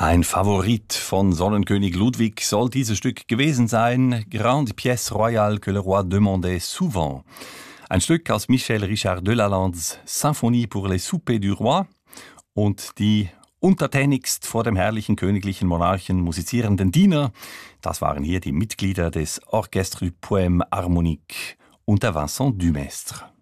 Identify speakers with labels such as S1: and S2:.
S1: Ein Favorit von Sonnenkönig Ludwig soll dieses Stück gewesen sein. Grande pièce royale que le roi demandait souvent. Ein Stück aus Michel Richard Delalandes Symphonie pour les soupers du roi. Und die untertänigst vor dem herrlichen königlichen Monarchen musizierenden Diener, das waren hier die Mitglieder des Orchestre du Poème Harmonique unter Vincent Dumestre.